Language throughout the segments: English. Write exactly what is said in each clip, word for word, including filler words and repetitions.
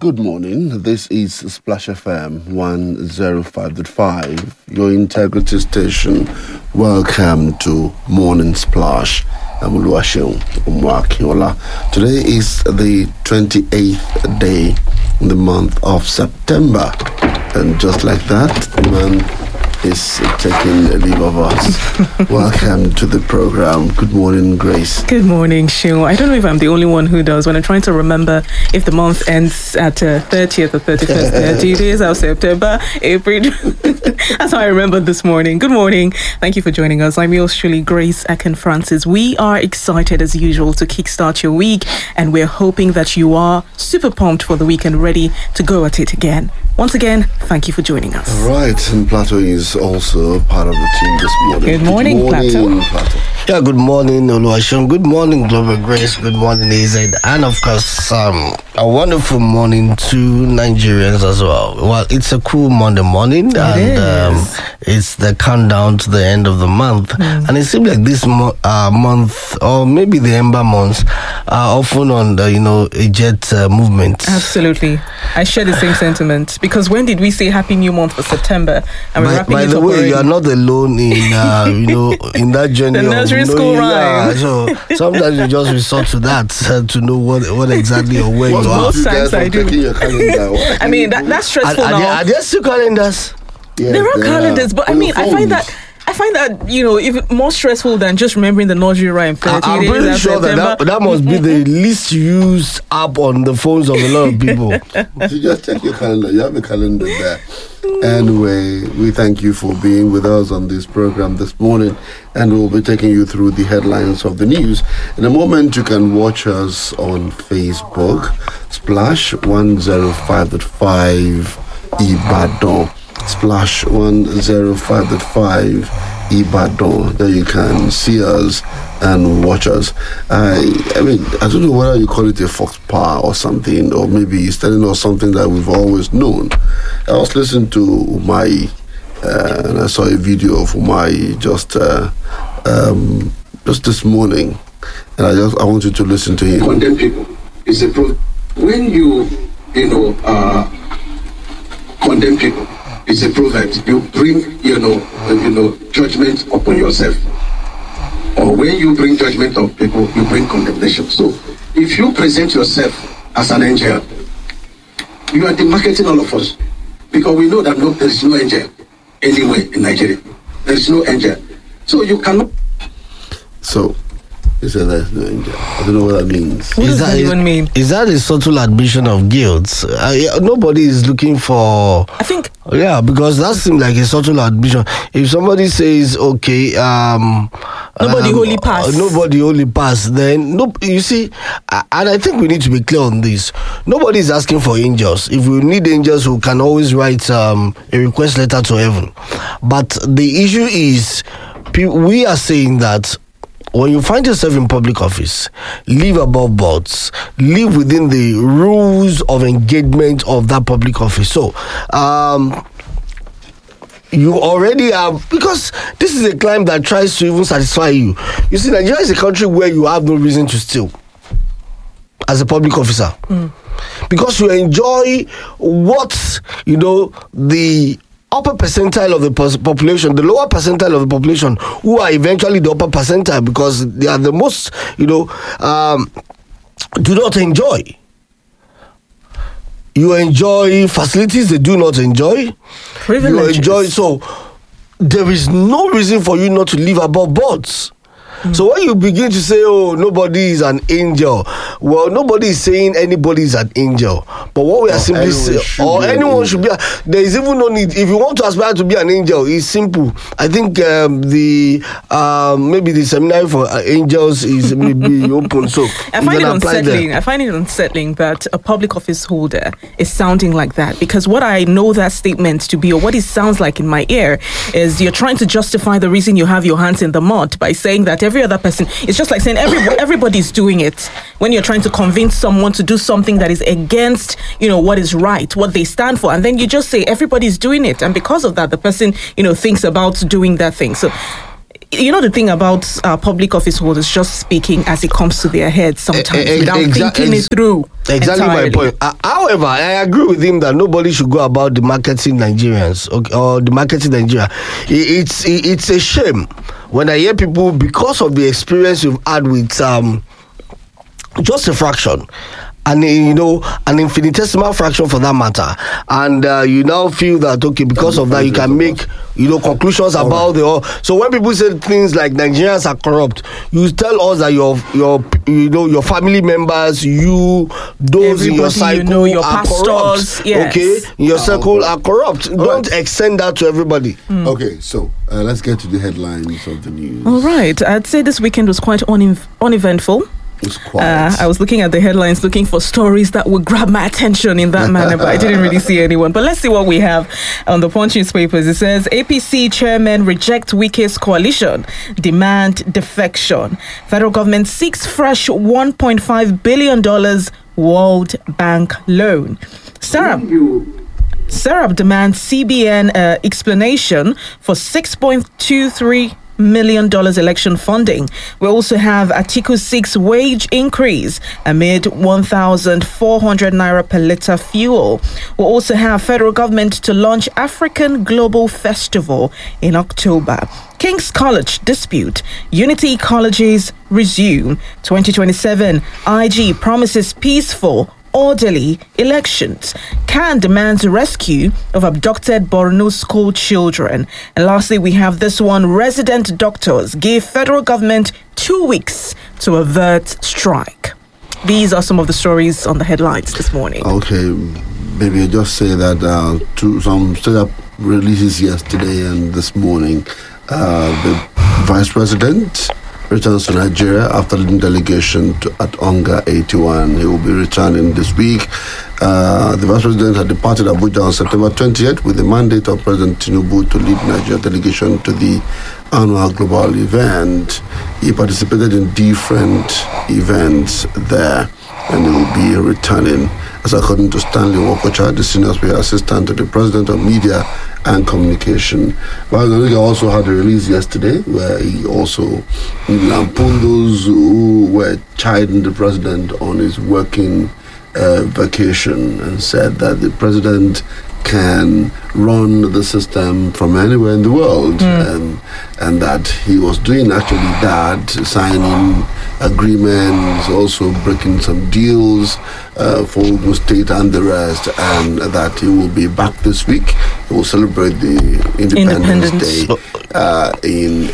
Good morning. This is Splash F M one oh five point five, your integrity station. Welcome to Morning Splash. I'm Oluwaseun Umuakinola. Today is the twenty-eighth day in the month of September. And just like that, the month is taking a leave of us. Welcome to the program. Good morning, Grace. Good morning, Seun. I don't know if I'm the only one who does. When I'm trying to remember if the month ends at uh, thirtieth or thirty-first, thirty days of September, April. That's how I remember this morning. Good morning. Thank you for joining us. I'm yours truly, Grace Akin-Francis. We are excited as usual to kickstart your week, and we're hoping that you are super pumped for the weekend, ready to go at it again. Once again, thank you for joining us. All right, and Plato is also part of the team this morning. Good morning, good morning Plato. Plato. Yeah, good morning, Oluwaseun. Good morning, Global Grace. Good morning, A Z. And of course, um, a wonderful morning to Nigerians as well. Well, it's a cool Monday morning, It and um, is. it's the countdown to the end of the month. Mm. And it seems like this mo- uh, month, or maybe the Ember months, are often on the, you know, a jet uh, movement. Absolutely. I share the same sentiment. Because when did we say Happy New Month for September? And we're By, wrapping by it the up way, already. you are not alone in, uh, you know, in that journey. The of nursery school knowing- yeah, rhyme. So sometimes you just resort to that uh, to know what, what exactly or where What's you are. most you times guys I from do. taking your calendar? What I do mean, you that, do? that's Are, stressful are, now. there, are there still calendars? Yes, There are there calendars, but For I mean, your I find phones. that I find that you know even more stressful than just remembering the nursery rhyme. I, thirty I'm days pretty of sure that, September. that that must be the least used app on the phones of a lot of people. So just check your calendar. You have a calendar there. Anyway, we thank you for being with us on this program this morning, and we'll be taking you through the headlines of the news. In a moment, you can watch us on Facebook, Splash one oh five point five Ibadan. Splash one oh five point five Ibadan. There you can see us and watch us. I, I mean, I don't know whether you call it a fox power or something, or maybe it's telling us something that we've always known. I was listening to Umai, uh, and I saw a video of Umai just uh, um, just this morning, and I just I want you to listen to him. Condemn people. It's a pro. When you, you know, uh, condemn people, it's a proverb. You bring, you know, uh, you know, judgment upon yourself. Or when you bring judgment on people, you bring condemnation. So, if you present yourself as an angel, you are demarketing all of us, because we know that no, there is no angel anywhere in Nigeria. There is no angel. So you cannot. So, he said there's no angel. I don't know what that means. What does that even mean? Is that a subtle admission of guilt? Uh, yeah, nobody is looking for. I think Yeah, because that seems like a subtle admission. If somebody says, okay, um, Nobody um, holy pass. uh, nobody holy pass, then no, you see, uh, and I think we need to be clear on this. Nobody is asking for angels. If we need angels, we can always write um, a request letter to heaven. But the issue is, pe- we are saying that when you find yourself in public office, live above boards, live within the rules of engagement of that public office. So, um, you already have, because this is a climb that tries to even satisfy you. You see, Nigeria is a country where you have no reason to steal as a public officer. Mm. Because you enjoy what, you know, the upper percentile of the pos- population, the lower percentile of the population, who are eventually the upper percentile because they are the most, you know, um, do not enjoy. You enjoy facilities they do not enjoy. privileges. You enjoy, so there is no reason for you not to live above boards. So when you begin to say, oh, nobody is an angel, well, nobody is saying anybody is an angel. But what we are Or simply anyone saying, should or be an anyone angel. should be, a, there is even no need. If you want to aspire to be an angel, it's simple. I think um, the um, maybe the seminary for uh, angels is maybe open. So I you find it can apply there. unsettling. I find it unsettling that a public office holder is sounding like that, because what I know that statement to be, or what it sounds like in my ear, is you're trying to justify the reason you have your hands in the mud by saying that every other person. It's just like saying every everybody's doing it. When you're trying to convince someone to do something that is against, you know, what is right, what they stand for, and then you just say everybody's doing it, and because of that, the person, you know, thinks about doing that thing. So you know, the thing about uh, public office holders just speaking as it comes to their heads sometimes Eh, eh, without exa- thinking ex- it through. Exactly entirely. my point. Uh, however, I agree with him that nobody should go about the marketing Nigerians, okay, or the marketing Nigeria. It, it's it, it's a shame when I hear people, because of the experience you've had with um just a fraction, and you know, an infinitesimal fraction for that matter, and uh, you now feel that okay, because of that you can make, you know, conclusions about the whole. So when people say things like Nigerians are corrupt, you tell us that your your you know your family members, you those in your Everybody cycle you know, your are pastors, corrupt. yes. Okay, in your Ah, circle okay. are corrupt. Don't extend that to everybody. Okay, so uh, let's get to the headlines of the news. All right. I'd say this weekend was quite unev- uneventful. It's quiet. Uh, I was looking at the headlines, looking for stories that would grab my attention in that manner, but I didn't really see anyone. But let's see what we have on the Punch newspapers. It says A P C chairman reject Wike's coalition, demand defection. Federal government seeks fresh one point five billion dollars World Bank loan. Sarah. You Serap demands C B N uh, explanation for six point two three million dollars election funding. We also have Article six wage increase amid one thousand four hundred naira per litre fuel. We'll also have federal government to launch African Global Festival in October. King's College dispute. Unity colleges resume. twenty twenty-seven I G promises peaceful orderly elections. Khan demands rescue of abducted Borno school children. And lastly, we have this one. Resident doctors give federal government two weeks to avert strike. These are some of the stories on the headlines this morning. Okay, maybe I just say that uh, to some startup releases yesterday and this morning, uh, the vice president returns to Nigeria after leading delegation to, at UNGA eighty-one. He will be returning this week. Uh, the vice president had departed Abuja on September twentieth with the mandate of President Tinubu to lead Nigeria delegation to the annual global event. He participated in different events there, and he will be returning. As according to Stanley Wokocha, the senior special assistant to the president of media and communication. But also had a release yesterday where he also lampooned those who were chiding the president on his working uh, vacation and said that the president can run the system from anywhere in the world, mm. and and that he was doing actually that, signing agreements, also breaking some deals uh, for Ogun State and the rest, and that he will be back this week. He will celebrate the Independence, Independence. Day uh, in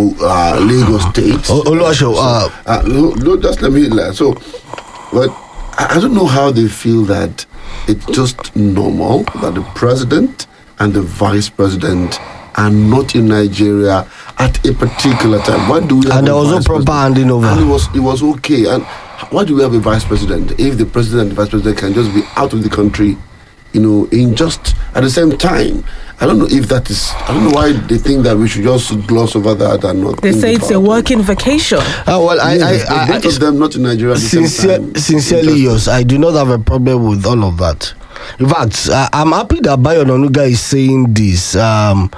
uh, Lagos State. Oh, Oluwaseun, uh, uh, no, no, just let me. So, but I I don't know how they feel that it's just normal that the president and the vice president are not in Nigeria at a particular time. Why do we have And a there was no vice proper president? handing over. And it was it was okay. And why do we have a vice president if the president and the vice president can just be out of the country, you know, in just at the same time? I don't know if that is. I don't know why they think that we should just gloss over that and not. They think say it's a about it. working vacation. Uh, well, I, Yes, I, I, both of them not in Nigeria at the Sincere, same time. sincerely, Just- yes, I do not have a problem with all of that. In fact, I, I'm happy that Bayo Onanuga is saying this um,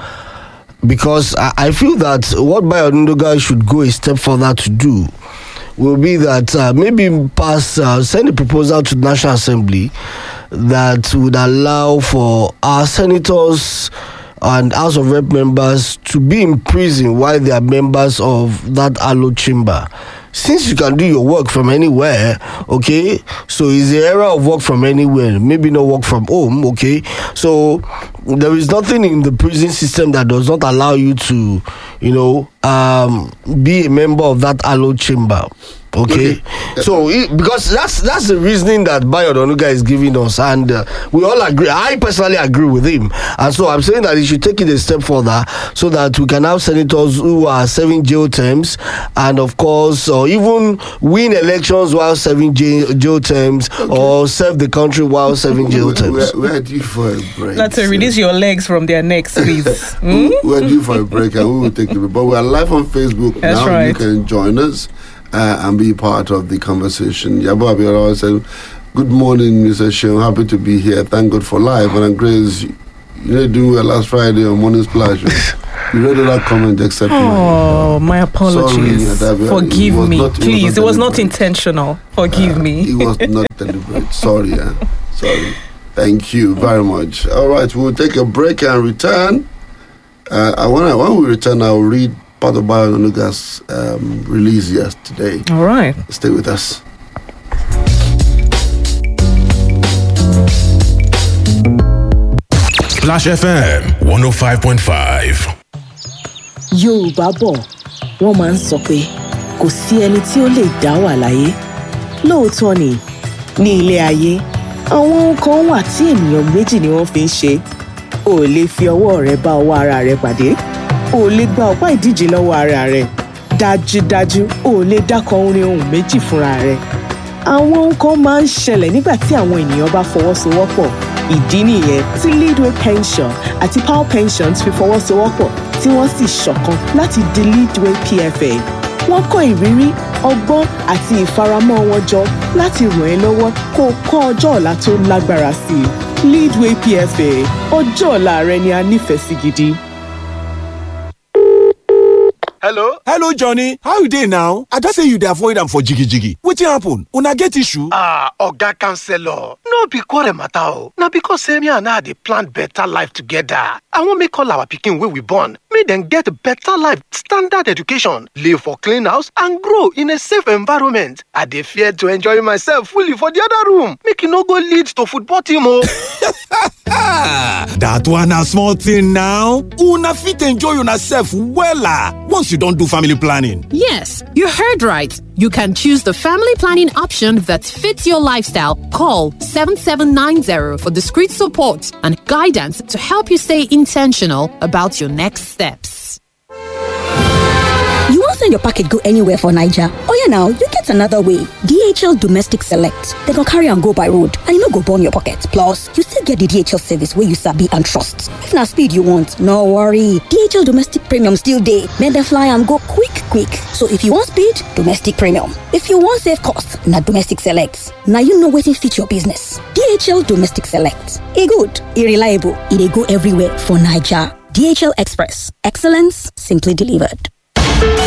because I, I feel that what Bayo Onanuga should go a step further to do will be that uh, maybe pass uh, send a proposal to the National Assembly that would allow for our senators and House of Rep members to be in prison while they are members of that Alo chamber. Since you can do your work from anywhere, okay, so it's the era of work from anywhere, maybe not work from home, okay, so there is nothing in the prison system that does not allow you to, you know, um, be a member of that Alo chamber. Okay, Okay. so it, because that's that's the reasoning that Bayo Onanuga is giving us, and uh, we all agree. I personally agree with him, and so I'm saying that he should take it a step further so that we can have senators who are serving jail terms, and of course, or even win elections while serving jail, jail terms, or serve the country while serving jail We're, terms. we're, we're due for a break. That's to release your legs from their necks, please. Hmm? We're due for a break and we will take it. But we're live on Facebook That's now. right. You can join us uh, and be part of the conversation. Yabo Abiola said, "Good morning, Mister Sheon. Happy to be here. Thank God for life." And Grace, you know, doing well last Friday on Morning Splash. You read that comment except Oh, mine. my apologies. Sorry, Forgive it was me, not- it was please. not It was not deliberate. intentional. Forgive Uh, me. It was not deliberate. Sorry, yeah. Sorry. Thank you very much. All right, we'll take a break and return. Uh, I wanna, when we return, I'll read part of Bayo Onanuga's um, release yesterday. All right. Stay with us. Splash F M one oh five point five. Yorùbá bọ̀ wọ́n máa ń sọ pé kò sí ẹni tí ó lè dá wà láyé. Lóòótọ́ ni ní ilé ayé àwọn ohun kan wà tí ènìyàn méjì ni wọ́n fi ń ṣe. O ò lè fi ọwọ́ rẹ bá ọwọ́ ara rẹ pàdé. O ò lè gba ọ̀pá ìdíje lọ́wọ́ ara rẹ. Dájúdájú o ò lè dákọ orin ohùn méjì fúnra rẹ. Àwọn ohun kan máa ń ṣẹlẹ̀ nígbà tí àwọn ènìyàn bá fọwọ́sowọ́pọ̀. Ìdí nìyẹn tí Leadway Pension àti Power Pensions fi fọwọ́sowọ́pọ̀ tí wọ́n sì ṣọ̀kan láti di Leadway P F A. Wọ́n kó ìrírí, ọgbọ́n àti ìfaramọ́ wọn jọ láti ràn ẹ́ lọ́wọ́ kó o kọ́ ọjọ́ ọ̀la tó lágbára sí i. Leadway P F A, ọjọ́ ọ̀la rẹ ni a nífẹ̀ẹ́ sí gidi. Hello? Hello, Johnny. How you dey now? I just say you dey avoid am for jiggy jiggy. Wetin happen? Una get issue? Ah, Oga Counselor. No be quarrel matter o. Na because say me and I dey plan better life together. I wan make all our pikin wey we born, make dem get better life, standard education, live for clean house and grow in a safe environment. I dey fear to enjoy myself fully for the other room. Make e no go lead to football team o. That one na small thing now. Una fit enjoy yourself wella once you don do family planning. Yes, you heard right. You can choose the family planning option that fits your lifestyle. Call seven seven nine zero for discreet support and guidance to help you stay intentional about your next steps. You won't send your packet go anywhere for Niger. Oh yeah, now you get another way. D H L Domestic Select. They go carry and go by road, and you no go burn your pocket. Plus, you still get the D H L service where you sabi and trust. If na speed you want, no worry. D H L Domestic Premium still dey. Make them fly and go quick, quick. So if you want speed, Domestic Premium. If you want save cost, na Domestic Select. Now you know wetin fit your business. D H L Domestic Select. E good, e reliable, e dey go everywhere for Niger. D H L Express. Excellence simply delivered.